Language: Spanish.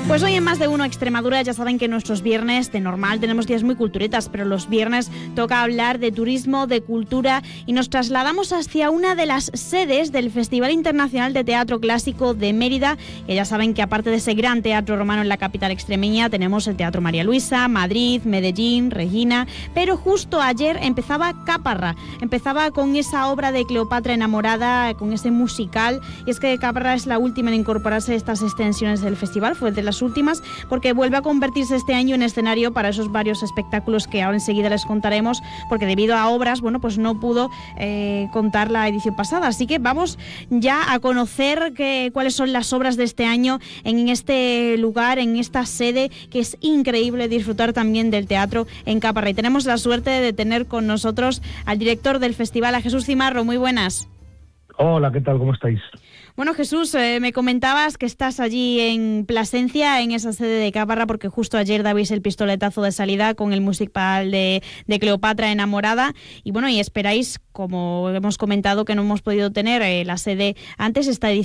Pues hoy en Más de Uno Extremadura ya saben que nuestros viernes de normal tenemos días muy culturetas, pero los viernes toca hablar de turismo, de cultura y nos trasladamos hacia una de las sedes del Festival Internacional de Teatro Clásico de Mérida, que ya saben que aparte de ese gran teatro romano en la capital extremeña tenemos el Teatro María Luisa, Madrid, Medellín, Regina, pero justo ayer empezaba Caparra, empezaba con esa obra de Cleopatra enamorada, con ese musical, y es que Caparra es la última en incorporarse a estas extensiones del festival, fue de las últimas, porque vuelve a convertirse este año en escenario para esos varios espectáculos que ahora enseguida les contaremos, porque debido a obras, bueno, pues no pudo contar la edición pasada. Así que vamos ya a conocer cuáles son las obras de este año en este lugar, en esta sede, que es increíble disfrutar también del teatro en Caparra. Y tenemos la suerte de tener con nosotros al director del festival, a Jesús Cimarro. Muy buenas. Hola, ¿qué tal? ¿Cómo estáis? Bueno, Jesús, me comentabas que estás allí en Plasencia, en esa sede de Caparra, porque justo ayer dabais el pistoletazo de salida con el musical de Cleopatra enamorada. Y bueno, y esperáis, como hemos comentado, que no hemos podido tener la sede antes, esta edición